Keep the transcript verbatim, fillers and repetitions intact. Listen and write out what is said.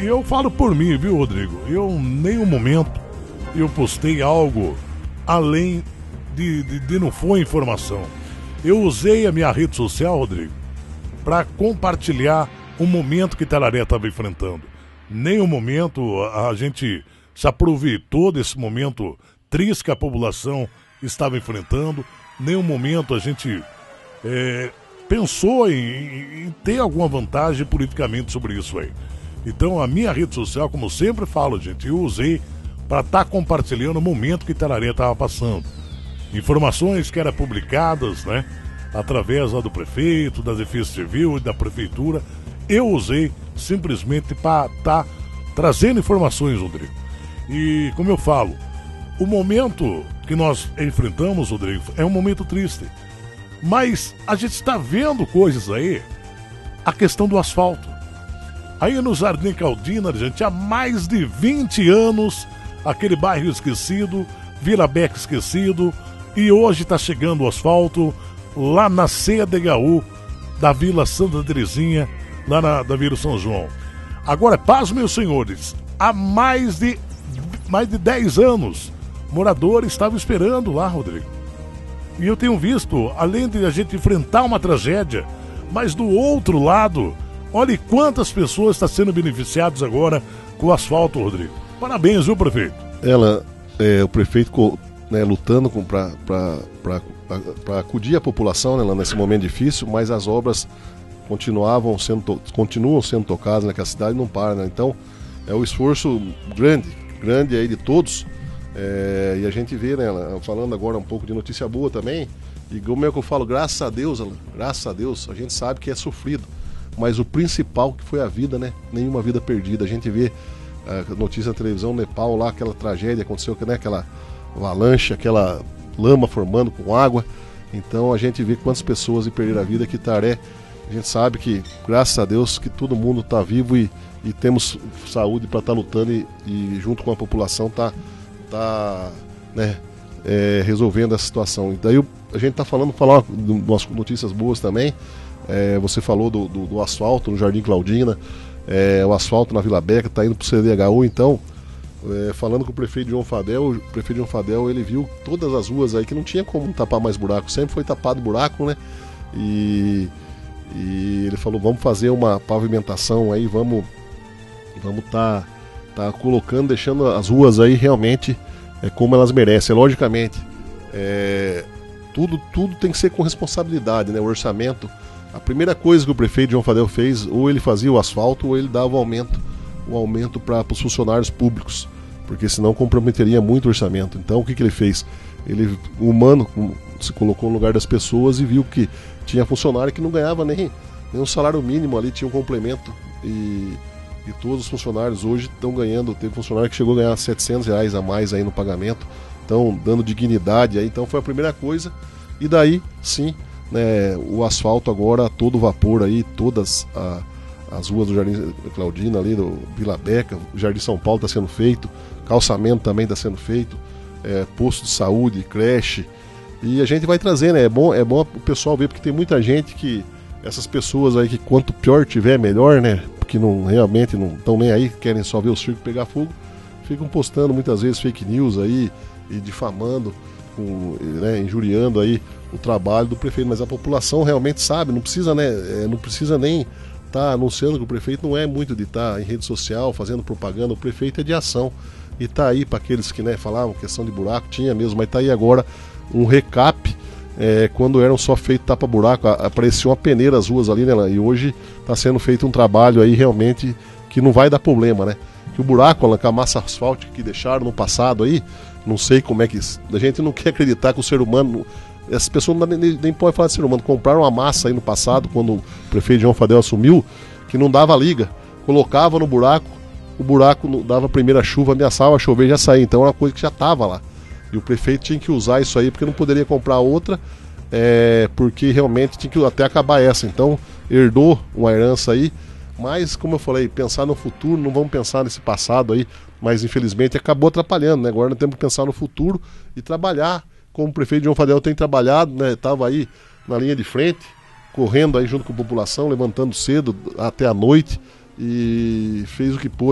e eu falo por mim, viu, Rodrigo? Eu, em nenhum momento, eu postei algo além de, de, de não foi informação. Eu usei a minha rede social, Rodrigo, para compartilhar o momento que Itararé estava enfrentando. Nenhum momento a, a gente se aproveitou desse momento triste que a população estava enfrentando. Nenhum momento a gente é, pensou em, em ter alguma vantagem politicamente sobre isso aí. Então a minha rede social, como eu sempre falo, gente, eu usei para estar tá compartilhando o momento que Itararé estava passando. Informações que eram publicadas, né, através lá do prefeito, da Defesa Civil e da prefeitura, eu usei simplesmente para estar tá trazendo informações, Rodrigo. E como eu falo, o momento que nós enfrentamos, Rodrigo, é um momento triste. Mas a gente está vendo coisas aí, a questão do asfalto. Aí no Jardim Caldina, gente, há mais de vinte anos, aquele bairro esquecido, Vila Beca esquecido, e hoje está chegando o asfalto lá na C D H U da Vila Santa Terezinha, lá na, da Vila São João. Agora, paz, meus senhores, há mais de, mais de dez anos, moradores estavam esperando lá, Rodrigo. E eu tenho visto, além de a gente enfrentar uma tragédia, mas do outro lado, olha quantas pessoas estão sendo beneficiadas agora com o asfalto, Rodrigo. Parabéns, viu, prefeito? Ela, é, o prefeito, né, lutando para acudir a população, né, nesse momento difícil, mas as obras continuavam sendo, continuam sendo tocadas, né, que a cidade não para, né? Então é o esforço grande, grande aí de todos, é, e a gente vê, né, falando agora um pouco de notícia boa também, e como é que eu falo, graças a Deus, graças a Deus, a gente sabe que é sofrido, mas o principal que foi a vida, né, nenhuma vida perdida. A gente vê a notícia na televisão, Nepal lá, aquela tragédia aconteceu, né, aquela avalanche, aquela lama formando com água. Então a gente vê quantas pessoas perderam a vida, que Itararé, a gente sabe que, graças a Deus, que todo mundo está vivo e, e temos saúde para estar tá lutando e, e junto com a população tá, tá né, é, resolvendo essa situação. E daí a gente está falando, falar umas notícias boas também. É, você falou do, do, do asfalto no Jardim Claudina, é, o asfalto na Vila Beca está indo para o C D H U, então É, falando com o prefeito João Fadel, o prefeito João Fadel, ele viu todas as ruas aí que não tinha como tapar mais buraco, sempre foi tapado buraco, né? E, e ele falou, vamos fazer uma pavimentação aí, vamos vamos tá, tá colocando, deixando as ruas aí realmente é, como elas merecem. Logicamente, é, tudo, tudo tem que ser com responsabilidade, né? O orçamento, a primeira coisa que o prefeito João Fadel fez, ou ele fazia o asfalto, ou ele dava o aumento um aumento para os funcionários públicos, porque senão comprometeria muito o orçamento. Então o que, que ele fez? Ele, o humano, se colocou no lugar das pessoas e viu que tinha funcionário que não ganhava nem, nem um salário mínimo ali, tinha um complemento, e, e todos os funcionários hoje estão ganhando. Teve funcionário que chegou a ganhar setecentos reais a mais aí no pagamento, então dando dignidade aí. Então foi a primeira coisa, e daí sim, né, o asfalto agora a todo vapor aí, todas a as ruas do Jardim Claudina ali, do Vila Beca, o Jardim São Paulo está sendo feito, calçamento também está sendo feito, é, posto de saúde, creche, e a gente vai trazer, né? É bom, é bom o pessoal ver, porque tem muita gente que, essas pessoas aí que quanto pior tiver, melhor, né? Porque não, realmente não estão nem aí, querem só ver o circo pegar fogo, ficam postando muitas vezes fake news aí, e difamando, com, né, injuriando aí o trabalho do prefeito, mas a população realmente sabe, não precisa, né? É, não precisa nem tá anunciando, que o prefeito não é muito de estar tá em rede social fazendo propaganda, o prefeito é de ação, e tá aí para aqueles que, né, falavam questão de buraco, tinha mesmo, mas tá aí agora um recap, é, quando eram só feito tapa-buraco, apareciam uma peneira as ruas ali, né, e hoje tá sendo feito um trabalho aí realmente que não vai dar problema, né, que o buraco, com a massa asfáltica que deixaram no passado aí, não sei como é que, a gente não quer acreditar que o ser humano, essas pessoas nem, nem podem falar de ser humano, compraram uma massa aí no passado, quando o prefeito João Fadel assumiu, que não dava liga, colocava no buraco, o buraco dava a primeira chuva, ameaçava chover e já saía, então era uma coisa que já estava lá, e o prefeito tinha que usar isso aí, porque não poderia comprar outra, é, porque realmente tinha que até acabar essa, então herdou uma herança aí, mas como eu falei, pensar no futuro, não vamos pensar nesse passado aí, mas infelizmente acabou atrapalhando, né? Agora nós temos que pensar no futuro e trabalhar, como o prefeito João Fadel tem trabalhado, né? Estava aí na linha de frente, correndo aí junto com a população, levantando cedo até a noite, e fez o que pôde.